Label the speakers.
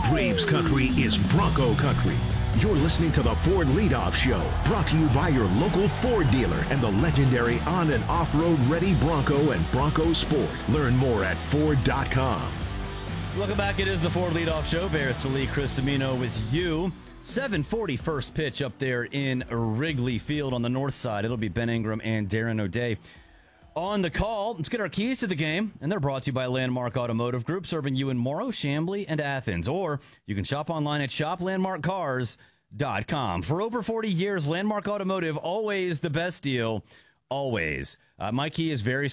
Speaker 1: Braves country is Bronco country. You're listening to the Ford Leadoff Show, brought to you by your local Ford dealer and the legendary on- and off-road ready Bronco and Bronco Sport. Learn more at Ford.com.
Speaker 2: Welcome back. It is the Ford Leadoff Show. Barrett Sallee, Chris Domino with you. 7:40 first pitch up there in Wrigley Field on the north side. It'll be Ben Ingram and Darren O'Day on the call. Let's get our keys to the game, and they're brought to you by Landmark Automotive Group, serving you in Morrow, Chamblee, and Athens. Or you can shop online at shoplandmarkcars.com. For over 40 years, Landmark Automotive, always the best deal, always. My key is very